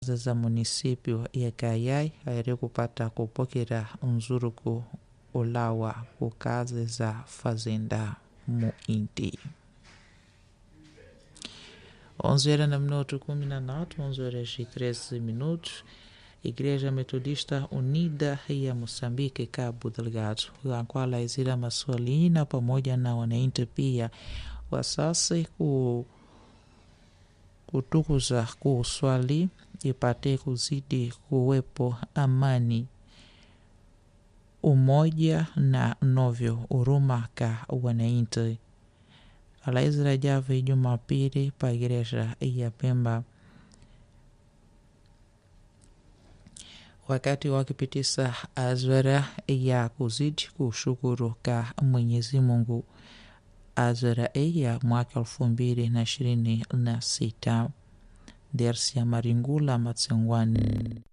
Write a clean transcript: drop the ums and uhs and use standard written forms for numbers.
za munisipio ya Kayai airi kupata kupokera nzuruku ulawa ku kazi za fazenda muinti. 11h13, 11h13. Igreja Metodista Unida ya Moçambique, Cabo Delgado, la qual aizira maswalina pamoja na wananchi pia wasasi kutukuza kuswali ipate kuzidi kuwepo amani, umoja na novyo huruma ka wananchi. Alaizira jave Jumapili pa igreja ya Pemba, wakati wakipitisa azwara ya kuzidi kushukuru ka Mwenyezi Mungu, azwara ya mwaka 2026. Dersi ya Maringula Matsengwani.